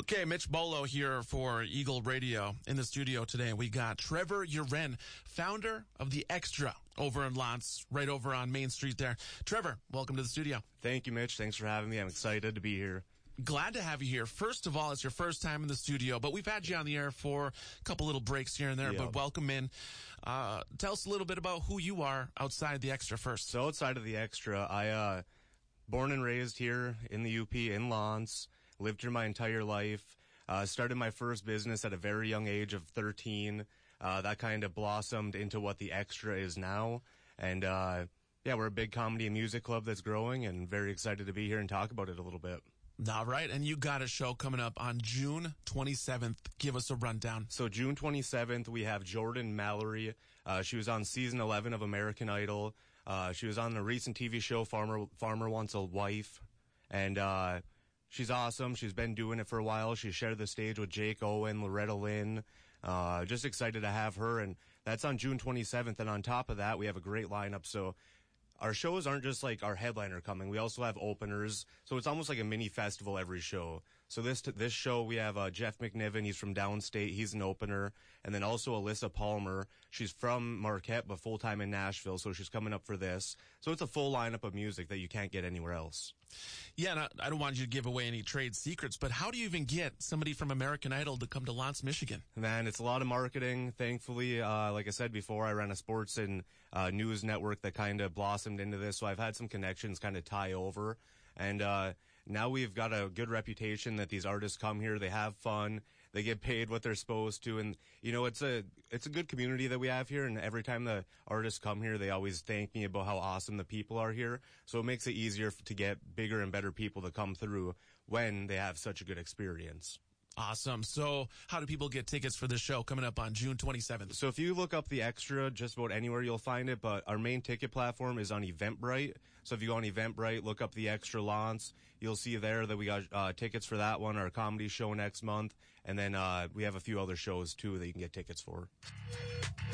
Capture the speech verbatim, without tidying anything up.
Okay, Mitch Bolo here for Eagle Radio. In the studio today, we got Trevor Uren, founder of The Extra over in Lance, right over on Main Street there. Trevor, welcome to the studio. Thank you, Mitch. Thanks for having me. I'm excited to be here. Glad to have you here. First of all, it's your first time in the studio, but we've had you on the air for a couple little breaks here and there, Yeah. but welcome in. Uh, tell us a little bit about who you are outside The Extra first. So outside of The Extra, I, uh, born and raised here in the U P in Lance, lived here my entire life, uh, started my first business at a very young age of thirteen. Uh, that kind of blossomed into what The Extra is now. And, uh, yeah, we're a big comedy and music club that's growing and very excited to be here and talk about it a little bit. All right, and you got a show coming up on June twenty-seventh. Give us a rundown. So June twenty-seventh, we have Jordan Mallory. Uh, she was on season eleven of American Idol. Uh, she was on the recent T V show Farmer Farmer Wants a Wife. And uh, she's awesome. She's been doing it for a while. She shared the stage with Jake Owen, Loretta Lynn. Uh, just excited to have her. And that's on June twenty-seventh. And on top of that, we have a great lineup. So our shows aren't just like our headliner coming. We also have openers. So it's almost like a mini festival every show. So this this show, we have uh, Jeff McNiven. He's from downstate. He's an opener. And then also Alyssa Palmer. She's from Marquette, but full-time in Nashville. So she's coming up for this. So it's a full lineup of music that you can't get anywhere else. Yeah, and I, I don't want you to give away any trade secrets, but how do you even get somebody from American Idol to come to Lance, Michigan? Man, it's a lot of marketing. Thankfully, uh, like I said before, I ran a sports and uh, news network that kind of blossomed into this. So I've had some connections kind of tie over. And uh now we've got a good reputation that these artists come here, they have fun, they get paid what they're supposed to, and you know, it's a it's a good community that we have here, and every time the artists come here, they always thank me about how awesome the people are here. So it makes it easier to get bigger and better people to come through when they have such a good experience. Awesome. So how do people get tickets for this show coming up on June twenty-seventh? So if you look up The Extra, just about anywhere you'll find it, but our main ticket platform is on Eventbrite. So if you go on Eventbrite, look up The Extra Lance, you'll see there that we got uh, tickets for that one, our comedy show next month, and then uh we have a few other shows too that you can get tickets for.